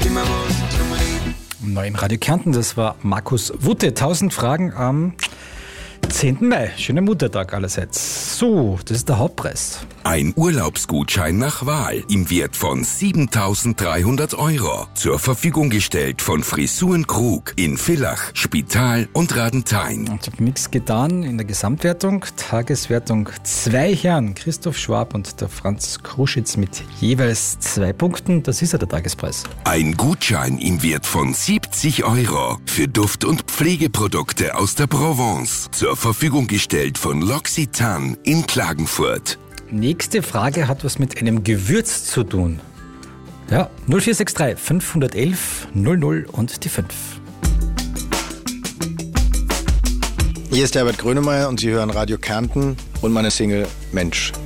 Neu im Radio Kärnten, das war Markus Wutte. 1000 Fragen am 10. Mai. Schöner Muttertag allerseits. So, das ist der Hauptpreis. Ein Urlaubsgutschein nach Wahl im Wert von 7.300 €. Zur Verfügung gestellt von Frisuren Krug in Villach, Spital und Radenthein. Ich habe nichts getan in der Gesamtwertung. Tageswertung 2 Herren, Christoph Schwab und der Franz Kruschitz mit jeweils 2 Punkten. Das ist ja der Tagespreis. Ein Gutschein im Wert von 70 € für Duft- und Pflegeprodukte aus der Provence. Zur Verfügung gestellt von L'Occitane in Klagenfurt. Nächste Frage hat was mit einem Gewürz zu tun. Ja, 0463 511 00 und die 5. Hier ist Herbert Grönemeyer und Sie hören Radio Kärnten und meine Single Mensch.